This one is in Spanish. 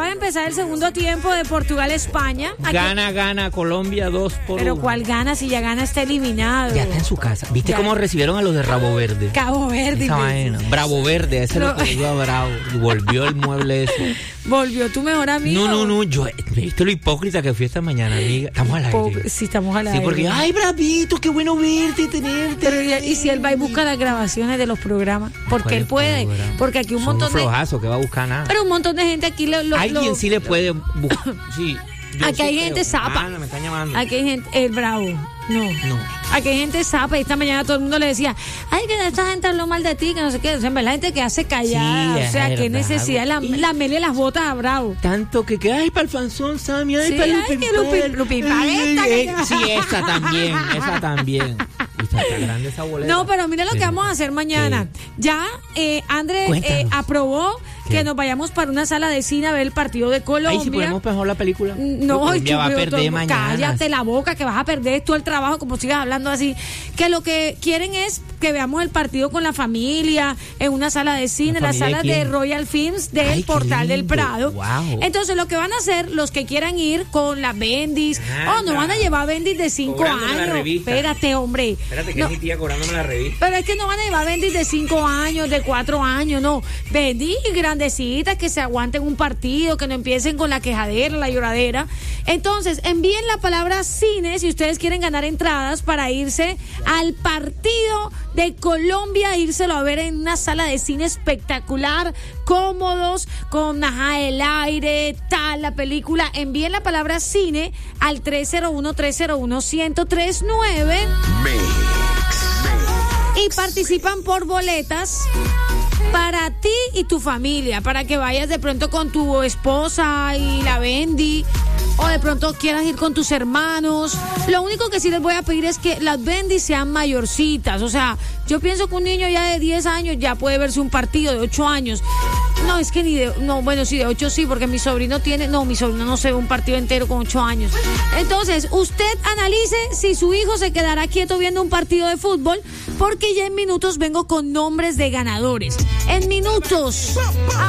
de empezar el segundo tiempo de Portugal-España. Gana Colombia 2-1. Pero ¿cuál gana si ya gana está eliminado? Ya está en su casa. ¿Viste cómo recibieron a los de Rabo Verde? Cabo Verde. Esa vaina. Bravo Verde, ese lo que a Bravo. Y volvió el mueble ese. ¿Volvió tu mejor amigo? No, yo, ¿viste lo hipócrita que fui esta mañana, amiga? Estamos al aire. Sí, estamos al aire. Sí, porque, ay, bravito, qué bueno verte y tenerte. Pero y si él va y busca las grabaciones de los programas, porque él puede, porque aquí un montón de... un flojazo que va a buscar nada. Pero un montón de gente aquí alguien sí le puede buscar, sí. Aquí hay gente zapa. Me están llamando. Aquí hay gente, el bravo. No. Aquí hay gente zapa y esta mañana todo el mundo le decía, ay, que esta gente habló mal de ti, que no sé qué. O sea, en verdad, la gente que hace callada. Sí, o sea, qué necesidad la mele las botas a Bravo. Tanto que ay, para el fanzón, Sammy, ay, sí, para Lupi, sí, esa también. Está grande esa boleta. No, pero mira lo que vamos a hacer mañana. Ya André aprobó que nos vayamos para una sala de cine a ver el partido de Colombia. Ay, si ponemos mejor la película. No, Colombia va a perder mañana. Cállate la boca, que vas a perder todo el trabajo como sigas hablando así. Que lo que quieren es que veamos el partido con la familia en una sala de cine, la sala de Royal Films del Portal del Prado. Wow. Entonces lo que van a hacer los que quieran ir con las bendis, no van a llevar bendis de 5 años. Espérate, hombre. Espérate, que es mi tía cobrándome la revista. Pero es que no van a llevar bendis de 5 años, de 4 años, no. Bendis grandecitas que se aguanten un partido, que no empiecen con la quejadera, la lloradera. Entonces, envíen la palabra cine si ustedes quieren ganar entradas para irse al partido de Colombia, írselo a ver en una sala de cine espectacular, cómodos, con el aire, tal, la película. Envíen la palabra cine al 301-301-1039 y participan por boletas para ti y tu familia, para que vayas de pronto con tu esposa y la Bendy, o de pronto quieras ir con tus hermanos. Lo único que sí les voy a pedir es que las Bendis sean mayorcitas. O sea, yo pienso que un niño ya de 10 años ya puede verse un partido, de 8 años. No, es que sí, de 8 sí, porque mi sobrino no se ve un partido entero con 8 años. Entonces, usted analice si su hijo se quedará quieto viendo un partido de fútbol, porque ya en minutos vengo con nombres de ganadores. En minutos.